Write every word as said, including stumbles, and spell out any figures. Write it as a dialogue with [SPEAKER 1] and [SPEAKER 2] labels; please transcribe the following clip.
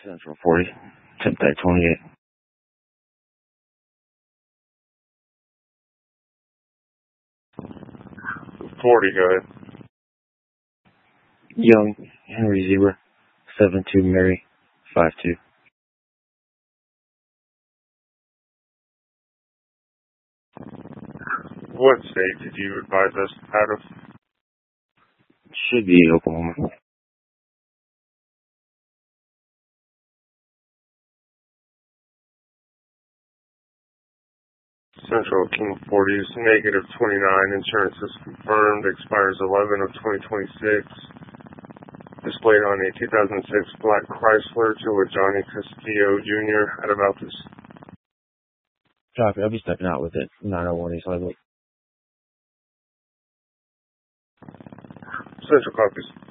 [SPEAKER 1] Central forty, tip that twenty-eight.
[SPEAKER 2] forty, go ahead.
[SPEAKER 1] Young, Henry Zebra, seven two Mary, five two.
[SPEAKER 2] What state did you advise us out of?
[SPEAKER 1] Should be Oklahoma.
[SPEAKER 2] Central King forty is negative twenty-nine. Insurance is confirmed. Expires eleven of twenty twenty-six. Displayed on a two thousand six black Chrysler to a Johnny Castillo Junior out of Altus.
[SPEAKER 1] Copy. I'll be stepping out with it. nine oh one East Level.
[SPEAKER 2] Central copies.